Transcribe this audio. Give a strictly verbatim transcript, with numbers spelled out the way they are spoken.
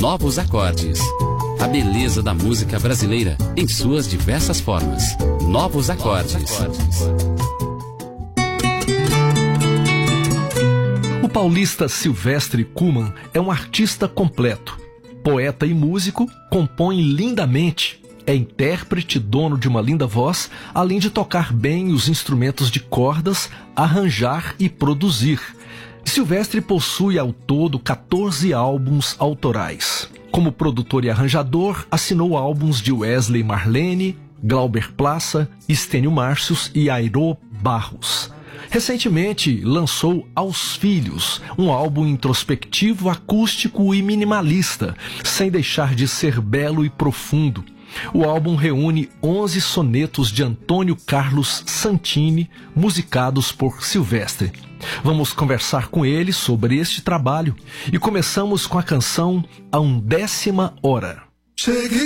Novos acordes. A beleza da música brasileira em suas diversas formas. Novos acordes. O paulista Silvestre Kuman é um artista completo. Poeta e músico, compõe lindamente. É intérprete, dono de uma linda voz, além de tocar bem os instrumentos de cordas, arranjar e produzir. Silvestre possui ao todo catorze álbuns autorais. Como produtor e arranjador, assinou álbuns de Wesley Marlene, Glauber Plaça, Estênio Márcios e Airô Barros. Recentemente lançou Aos Filhos, um álbum introspectivo, acústico e minimalista, sem deixar de ser belo e profundo. O álbum reúne onze sonetos de Antônio Carlos Santini, musicados por Silvestre. Vamos conversar com ele sobre este trabalho e começamos com a canção A Undécima Hora. Cheguei.